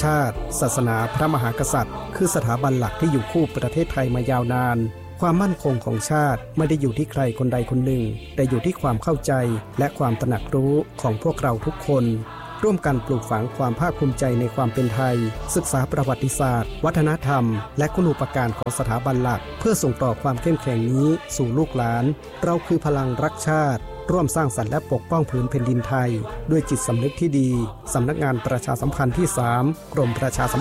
ชาติศาสนาพระมหากษัตริย์คือสถาบันหลักที่อยู่คู่ประเทศไทยมายาวนานความมั่นคงของชาติไม่ได้อยู่ที่ใครคนใดคนหนึ่งแต่อยู่ที่ความเข้าใจและความตระหนักรู้ของพวกเราทุกคนร่วมกันปลูกฝังความภาคภูมิใจในความเป็นไทยศึกษาประวัติศาสตร์วัฒนธรรมและคุณูปการของสถาบันหลักเพื่อส่งต่อความเข้มแข็งนี้สู่ลูกหลานเราคือพลังรักชาติร่วมสร้างสรรค์และปกป้องผืนแผ่นดินไทยด้วยจิตสำนึกที่ดีสำนักงานประชาสัมพันธ์ที่ 3 กรมประชาสัม